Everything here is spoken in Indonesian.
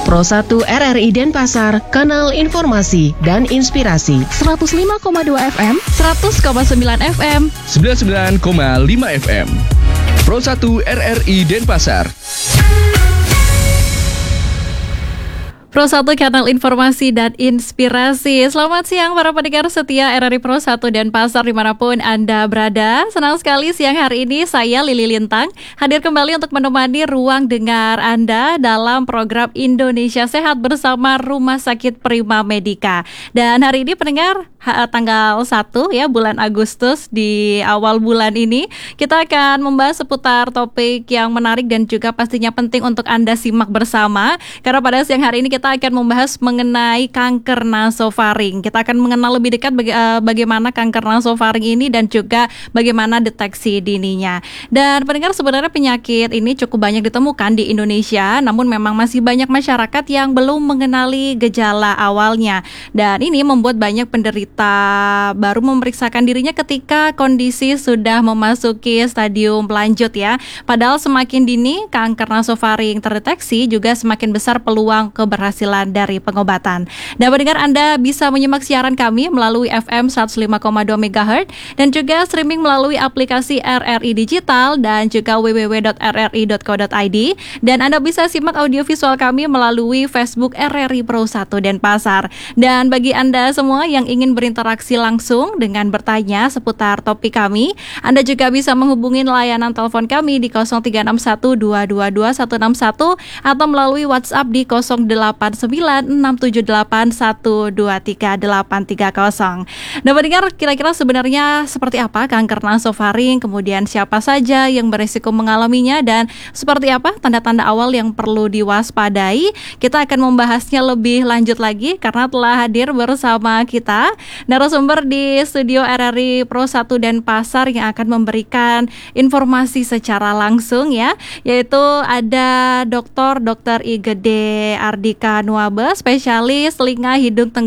Pro 1 RRI Denpasar, kanal informasi dan inspirasi. 105,2 FM, 100,9 FM, 99,5 FM. Pro 1 RRI Denpasar. Pro 1 kanal informasi dan inspirasi. Selamat siang para pendengar setia RRI Pro 1 Denpasar dimanapun Anda berada. Senang sekali siang hari ini saya Lili Lintang hadir kembali untuk menemani ruang dengar Anda dalam program Indonesia Sehat bersama Rumah Sakit Prima Medika. Dan hari ini pendengar tanggal 1 ya bulan Agustus, di awal bulan ini kita akan membahas seputar topik yang menarik dan juga pastinya penting untuk Anda simak bersama. Karena pada siang hari ini kita akan membahas mengenai kanker nasofaring. Kita akan mengenal lebih dekat bagaimana kanker nasofaring ini dan juga bagaimana deteksi dininya. Dan pendengar, sebenarnya penyakit ini cukup banyak ditemukan di Indonesia, namun memang masih banyak masyarakat yang belum mengenali gejala awalnya. Dan ini membuat banyak penderita baru memeriksakan dirinya ketika kondisi sudah memasuki stadium lanjut ya. Padahal semakin dini kanker nasofaring terdeteksi, juga semakin besar peluang keberhasilan dari pengobatan. Dan pendengar, Anda bisa menyimak siaran kami melalui FM 105,2 MHz dan juga streaming melalui aplikasi RRI Digital dan juga www.rri.co.id. Dan Anda bisa simak audiovisual kami melalui Facebook RRI Pro 1 Denpasar. Dan bagi Anda semua yang ingin berinteraksi langsung dengan bertanya seputar topik kami, Anda juga bisa menghubungi layanan telepon kami di 0361 222 161 atau melalui WhatsApp di 089678123830. Nah, pendengar, kira-kira sebenarnya seperti apa kanker nasofaring, kemudian siapa saja yang berisiko mengalaminya, dan seperti apa tanda-tanda awal yang perlu diwaspadai? Kita akan membahasnya lebih lanjut lagi karena telah hadir bersama kita narasumber di studio RRI Pro 1 Denpasar yang akan memberikan informasi secara langsung ya, yaitu ada Dr. Igede Ardika Nuabe, spesialis telinga hidung